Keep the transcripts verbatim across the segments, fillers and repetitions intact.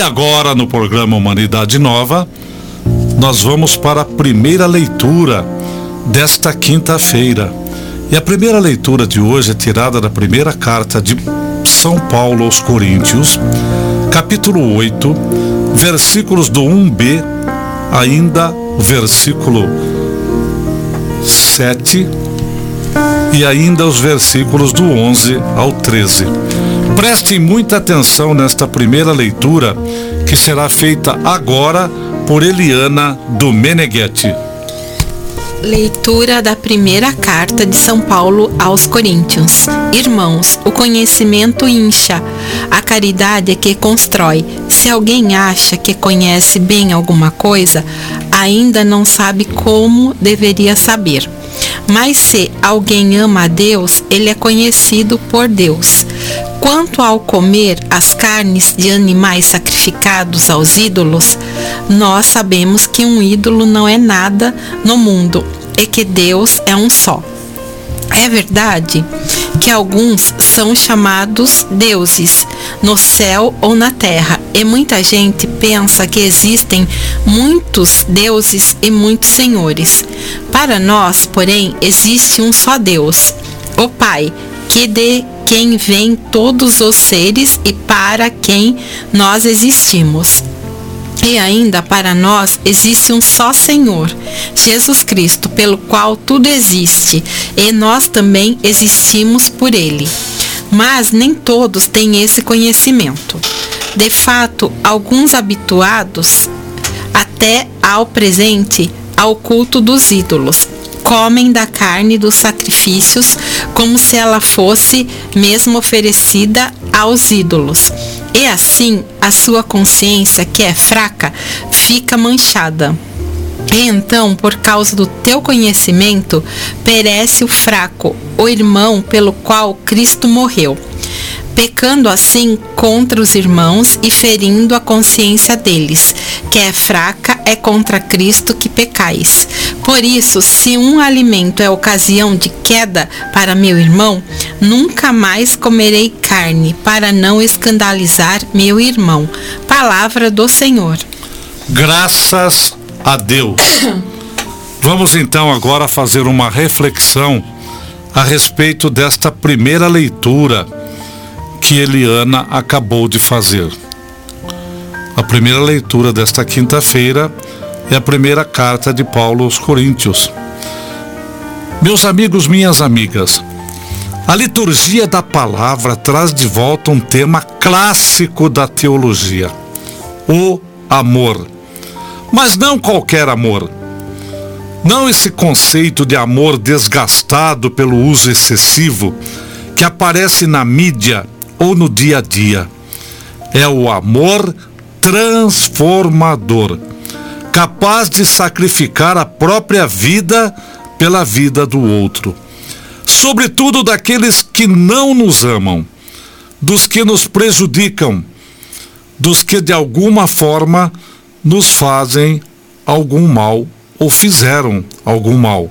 agora, no programa Humanidade Nova, nós vamos para a primeira leitura desta quinta-feira. E a primeira leitura de hoje é tirada da primeira carta de São Paulo aos Coríntios, capítulo oito, versículos do um b, ainda o versículo sete e ainda os versículos do onze ao treze. Prestem muita atenção nesta primeira leitura, que será feita agora por Eliana do Meneghetti. Leitura da primeira carta de São Paulo aos Coríntios. Irmãos, o conhecimento incha, a caridade é que constrói. Se alguém acha que conhece bem alguma coisa, ainda não sabe como deveria saber. Mas se alguém ama a Deus, ele é conhecido por Deus. Quanto ao comer as carnes de animais sacrificados aos ídolos, nós sabemos que um ídolo não é nada no mundo e que Deus é um só. É verdade que alguns são chamados deuses no céu ou na terra, e muita gente pensa que existem muitos deuses e muitos senhores. Para nós, porém, existe um só Deus, o Pai, que de quem vêm todos os seres e para quem nós existimos. E ainda para nós existe um só Senhor, Jesus Cristo, pelo qual tudo existe, e nós também existimos por Ele. Mas nem todos têm esse conhecimento. De fato, alguns habituados até ao presente ao culto dos ídolos, comem da carne dos sacrifícios como se ela fosse mesmo oferecida aos ídolos. E assim, a sua consciência, que é fraca, fica manchada. E então, por causa do teu conhecimento, perece o fraco, o irmão pelo qual Cristo morreu, pecando assim contra os irmãos e ferindo a consciência deles, que é fraca, é contra Cristo que pecais. Por isso, se um alimento é ocasião de queda para meu irmão, nunca mais comerei carne, para não escandalizar meu irmão. Palavra do Senhor. Graças a Deus. Vamos então agora fazer uma reflexão a respeito desta primeira leitura que Eliana acabou de fazer. A primeira leitura desta quinta-feira é a primeira carta de Paulo aos Coríntios. Meus amigos, minhas amigas, a liturgia da palavra traz de volta um tema clássico da teologia: o amor. Mas não qualquer amor. Não esse conceito de amor desgastado pelo uso excessivo que aparece na mídia ou no dia a dia. É o amor transformador, capaz de sacrificar a própria vida pela vida do outro. Sobretudo daqueles que não nos amam, dos que nos prejudicam, dos que de alguma forma nos fazem algum mal ou fizeram algum mal.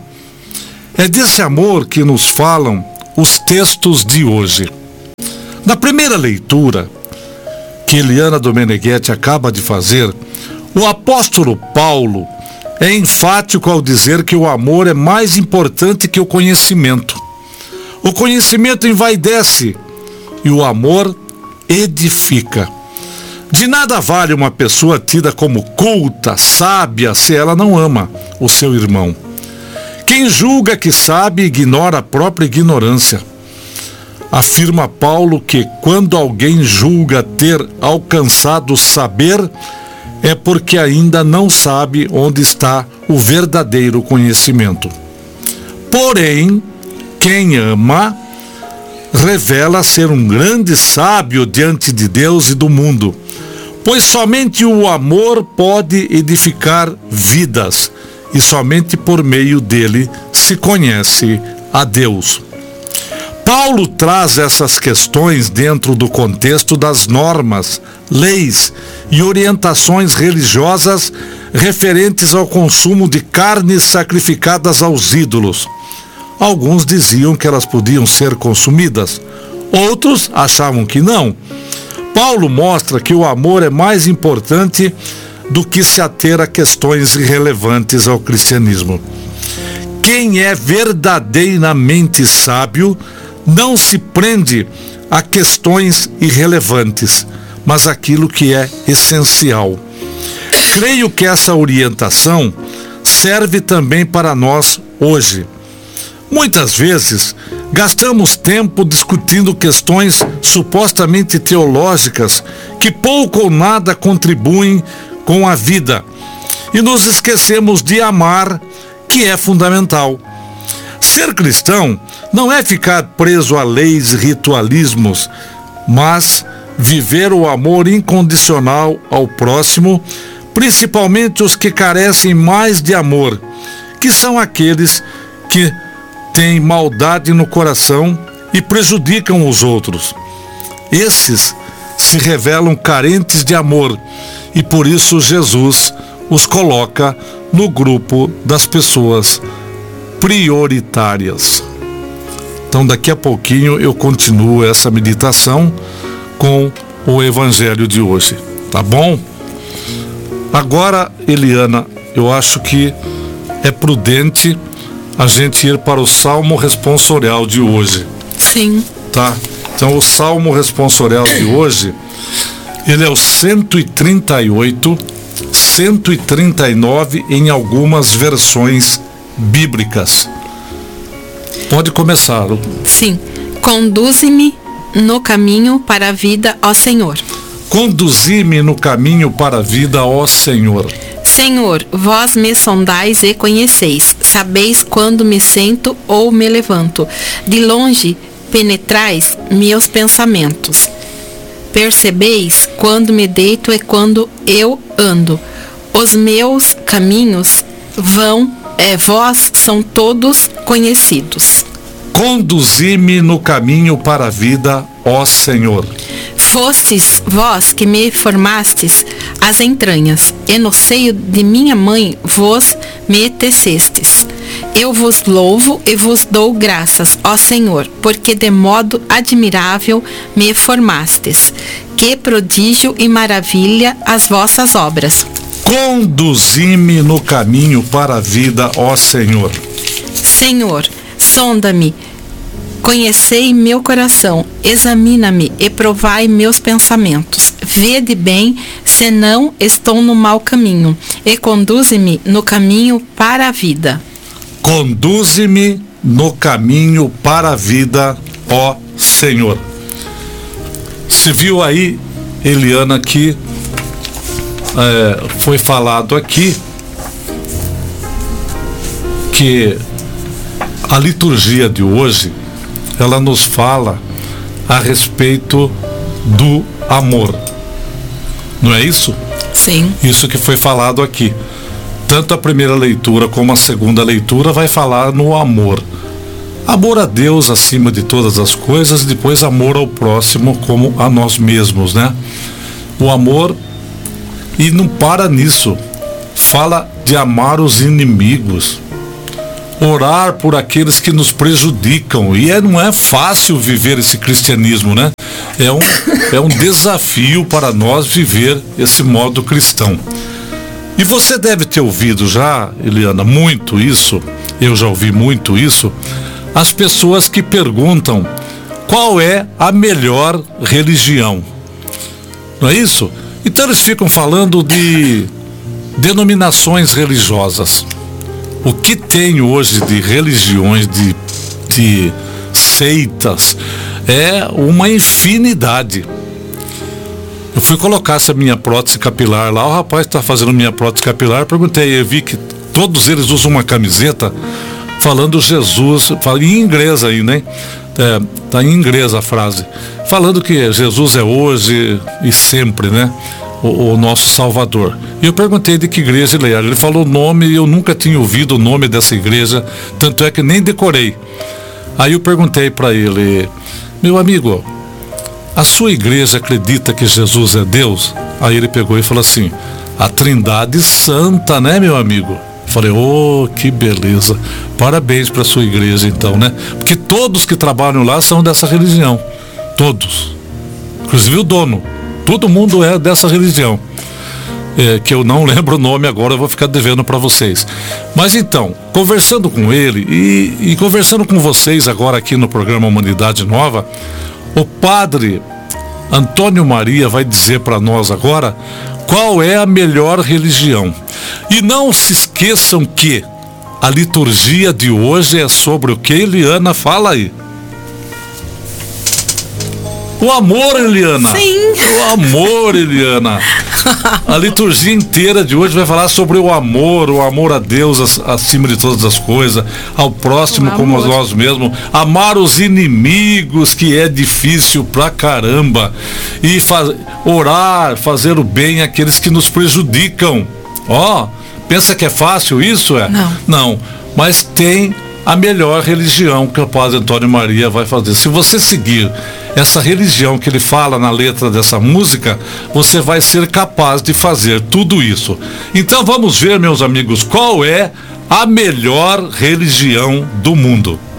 É desse amor que nos falam os textos de hoje. Na primeira leitura que Eliana do Meneghetti acaba de fazer, o apóstolo Paulo é enfático ao dizer que o amor é mais importante que o conhecimento. O conhecimento envaidece e o amor edifica. De nada vale uma pessoa tida como culta, sábia, se ela não ama o seu irmão. Quem julga que sabe ignora a própria ignorância. Afirma Paulo que quando alguém julga ter alcançado saber, é porque ainda não sabe onde está o verdadeiro conhecimento. Porém, quem ama revela ser um grande sábio diante de Deus e do mundo, pois somente o amor pode edificar vidas e somente por meio dele se conhece a Deus. Paulo traz essas questões dentro do contexto das normas, leis e orientações religiosas referentes ao consumo de carnes sacrificadas aos ídolos. Alguns diziam que elas podiam ser consumidas, outros achavam que não. Paulo mostra que o amor é mais importante do que se ater a questões irrelevantes ao cristianismo. Quem é verdadeiramente sábio não se prende a questões irrelevantes, mas aquilo que é essencial. Creio que essa orientação serve também para nós hoje. Muitas vezes, gastamos tempo discutindo questões supostamente teológicas que pouco ou nada contribuem com a vida e nos esquecemos de amar, que é fundamental. Ser cristão não é ficar preso a leis e ritualismos, mas viver o amor incondicional ao próximo, principalmente os que carecem mais de amor, que são aqueles que têm maldade no coração e prejudicam os outros. Esses se revelam carentes de amor e por isso Jesus os coloca no grupo das pessoas prioritárias. Então daqui a pouquinho eu continuo essa meditação com o evangelho de hoje, tá bom? Agora, Eliana, eu acho que é prudente a gente ir para o Salmo Responsorial de hoje. Sim. Tá? Então o Salmo Responsorial de hoje, ele é o cento e trinta e oito, cento e trinta e nove em algumas versões bíblicas. Pode começar. Sim. Conduze-me no caminho para a vida, ó Senhor. Conduzi-me no caminho para a vida, ó Senhor. Senhor, vós me sondais e conheceis, sabeis quando me sento ou me levanto. De longe penetrais meus pensamentos. Percebeis quando me deito e quando eu ando. Os meus caminhos vão, é, vós são todos conhecidos. Conduzi-me no caminho para a vida, ó Senhor. Fostes vós que me formastes as entranhas, e no seio de minha mãe vos me tecestes. Eu vos louvo e vos dou graças, ó Senhor, porque de modo admirável me formastes. Que prodígio e maravilha as vossas obras. Conduzi-me no caminho para a vida, ó Senhor. Senhor, sonda-me, conhecei meu coração, examina-me e provai meus pensamentos. Vede bem, senão estou no mau caminho, e conduze-me no caminho para a vida. Conduze-me no caminho para a vida, ó Senhor. Se viu aí, Eliana, que é, foi falado aqui que a liturgia de hoje, ela nos fala a respeito do amor. Não é isso? Sim. Isso que foi falado aqui. Tanto a primeira leitura como a segunda leitura vai falar no amor. Amor a Deus acima de todas as coisas, e depois amor ao próximo como a nós mesmos, né? O amor, e não para nisso, fala de amar os inimigos, orar por aqueles que nos prejudicam, e é, não é fácil viver esse cristianismo, né? É um, é um desafio para nós viver esse modo cristão. E você deve ter ouvido já, Eliana, muito isso, eu já ouvi muito isso, as pessoas que perguntam qual é a melhor religião. Não é isso? Então eles ficam falando de denominações religiosas. O que tem hoje de religiões, de, de seitas, é uma infinidade. Eu fui colocar essa minha prótese capilar lá, o rapaz está fazendo minha prótese capilar, perguntei, eu vi que todos eles usam uma camiseta falando Jesus, fala em inglês ainda, hein? É, tá em inglês a frase, falando que Jesus é hoje e sempre, né? O, o nosso Salvador. E eu perguntei de que igreja ele era. Ele falou o nome e eu nunca tinha ouvido o nome dessa igreja, tanto é que nem decorei. Aí eu perguntei para ele, meu amigo, a sua igreja acredita que Jesus é Deus? Aí ele pegou e falou assim, a Trindade Santa, né, meu amigo? Falei, oh, que beleza, parabéns para a sua igreja então, né? Porque todos que trabalham lá são dessa religião, todos, inclusive o dono, Todo mundo é dessa religião. É, que eu não lembro o nome agora, eu vou ficar devendo para vocês. Mas então, conversando com ele e, e conversando com vocês agora aqui no programa Humanidade Nova, o padre Antônio Maria vai dizer para nós agora qual é a melhor religião. E não se esqueçam que a liturgia de hoje é sobre o que, Eliana? Fala aí. O amor, Eliana. Sim. O amor, Eliana. A liturgia inteira de hoje vai falar sobre o amor, o amor a Deus acima de todas as coisas, ao próximo como a nós mesmos, amar os inimigos, que é difícil pra caramba, e faz, orar, fazer o bem àqueles que nos prejudicam. Ó, oh, pensa que é fácil isso? É? Não. Não, mas tem a melhor religião que o padre Antônio Maria vai fazer. Se você seguir essa religião que ele fala na letra dessa música, você vai ser capaz de fazer tudo isso. Então vamos ver, meus amigos, qual é a melhor religião do mundo.